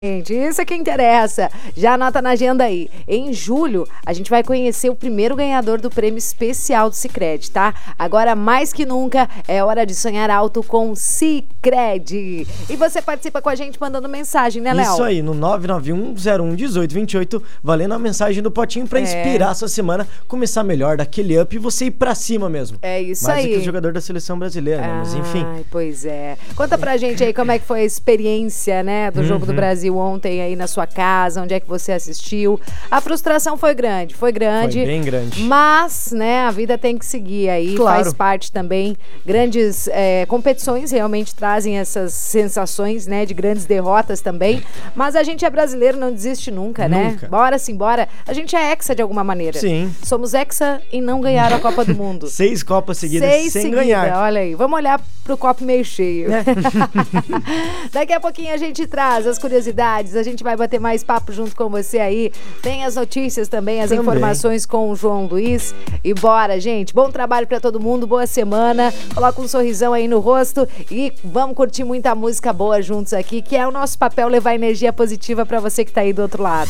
Gente, isso é que interessa. Já anota na agenda aí. Em julho, a gente vai conhecer o primeiro ganhador do prêmio especial do Sicredi, tá? Agora, mais que nunca, é hora de sonhar alto com Sicredi. E você participa com a gente mandando mensagem, né, Léo? Isso aí, no 991011828, valendo a mensagem do potinho pra inspirar a sua semana, começar melhor, daquele up e você ir pra cima mesmo. É isso Mais aí. do que o jogador da seleção brasileira, né? Mas enfim. Ai, pois é. Conta pra gente aí como é que foi a experiência, né, do Jogo do Brasil ontem aí na sua casa, onde é que você assistiu. A frustração foi grande. Foi bem grande. Mas, né, a vida tem que seguir aí, claro. Faz parte também. Grandes competições realmente trazem essas sensações, né, de grandes derrotas também. Mas a gente é brasileiro, não desiste nunca, né? Bora simbora. A gente é hexa de alguma maneira. Sim. Somos hexa e não ganharam a Copa do Mundo. 6 Copas seguidas sem ganhar. Olha aí, vamos olhar pro copo meio cheio. Daqui a pouquinho a gente traz as curiosidades, a gente vai bater mais papo junto com você aí. Tem as notícias também, as informações com o João Luiz. E bora, gente. Bom trabalho pra todo mundo, boa semana. Coloca um sorrisão aí no rosto e vamos curtir muita música boa juntos aqui, que é o nosso papel levar energia positiva pra você que tá aí do outro lado.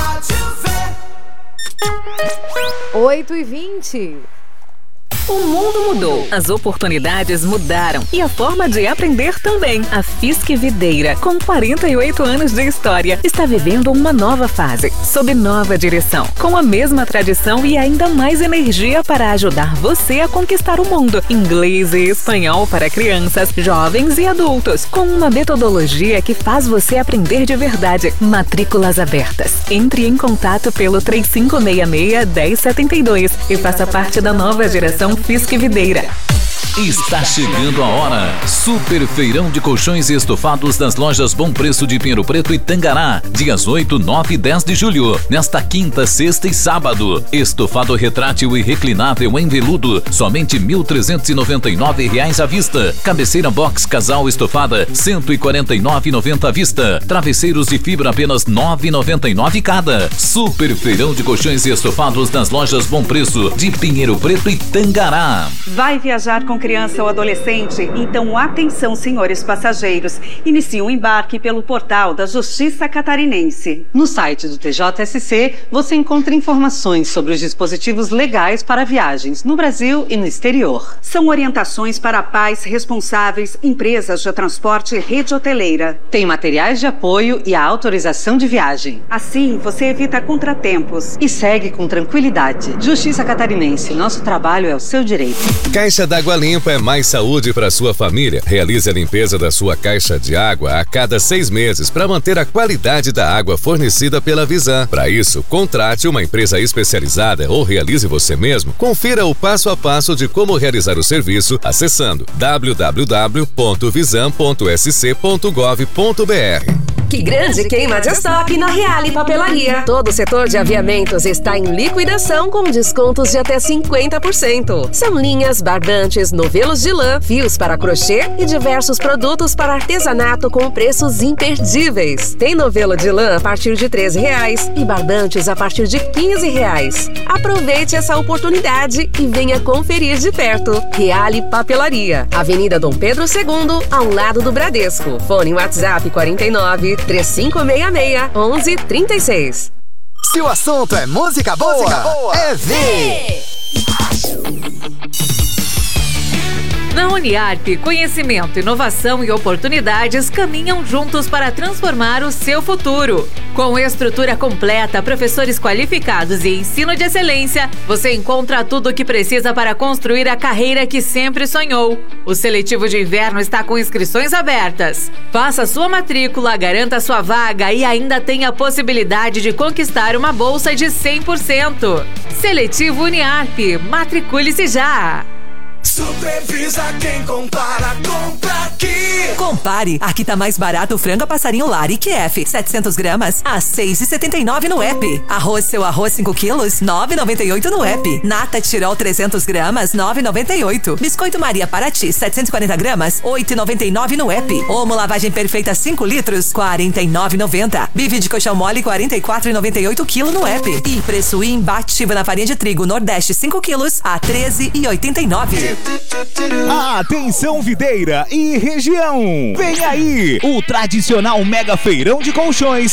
8h20. O mundo mudou, as oportunidades mudaram e a forma de aprender também. A Fisk Videira, com 48 anos de história, está vivendo uma nova fase, sob nova direção, com a mesma tradição e ainda mais energia para ajudar você a conquistar o mundo. Inglês e espanhol para crianças, jovens e adultos, com uma metodologia que faz você aprender de verdade. Matrículas abertas. Entre em contato pelo 3566-1072 e faça parte da nova geração Fisk Videira. Está chegando a hora. Super Feirão de Colchões e Estofados das lojas Bom Preço de Pinheiro Preto e Tangará. Dias 8, 9 e 10 de julho. Nesta quinta, sexta e sábado. Estofado retrátil e reclinável em veludo. Somente R$ 1.399 à vista. Cabeceira box casal estofada. R$ 149,90 à vista. Travesseiros de fibra apenas R$ 9,99 cada. Super Feirão de Colchões e Estofados das lojas Bom Preço de Pinheiro Preto e Tangará. Vai viajar com criança ou adolescente? Então atenção, senhores passageiros. Inicie um embarque pelo portal da Justiça Catarinense. No site do TJSC, você encontra informações sobre os dispositivos legais para viagens no Brasil e no exterior. São orientações para pais responsáveis, empresas de transporte e rede hoteleira. Tem materiais de apoio e a autorização de viagem. Assim, você evita contratempos. E segue com tranquilidade. Justiça Catarinense, nosso trabalho é o seu direito. Caixa d'Água Limpa é mais saúde para sua família. Realize a limpeza da sua caixa de água a cada 6 meses para manter a qualidade da água fornecida pela Visan. Para isso, contrate uma empresa especializada ou realize você mesmo. Confira o passo a passo de como realizar o serviço acessando www.visan.sc.gov.br. Que grande queima de estoque na Reale Papelaria. Todo o setor de aviamentos está em liquidação com descontos de até 50%. São linhas, bardantes, novelos de lã, fios para crochê e diversos produtos para artesanato com preços imperdíveis. Tem novelo de lã a partir de R$ 13 e bardantes a partir de R$ 15. Aproveite essa oportunidade e venha conferir de perto. Reale Papelaria, Avenida Dom Pedro II, ao lado do Bradesco. Fone WhatsApp 49-3566-1136. Se o assunto é música boa, é V! Na Uniarp, conhecimento, inovação e oportunidades caminham juntos para transformar o seu futuro. Com estrutura completa, professores qualificados e ensino de excelência, você encontra tudo o que precisa para construir a carreira que sempre sonhou. O seletivo de inverno está com inscrições abertas. Faça sua matrícula, garanta sua vaga e ainda tem a possibilidade de conquistar uma bolsa de 100%. Seletivo Uniarp, matricule-se já! Supervisa quem compara, compra aqui. Compare, aqui tá mais barato o frango a passarinho lar IQF, 700 gramas a R$ 6,79 no app. Arroz seu arroz 5 quilos, R$ 9,98 no app. Nata Tirol 300 gramas, R$ 9,98. Biscoito Maria Paraty, 740 gramas, R$ 8,99 no app. Omo lavagem perfeita 5 litros, R$ 49,90. Bife de colchão mole, R$ 44,98 quilo no app. E preço imbatível na farinha de trigo Nordeste 5 quilos, a R$ 13,89. Atenção Videira e região! Vem aí o tradicional Mega Feirão de Colchões